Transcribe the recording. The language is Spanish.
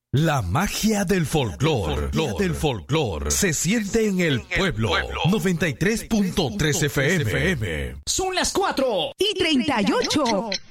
La magia del folclor se siente en el pueblo. 93.3 FM. Son las 4:38.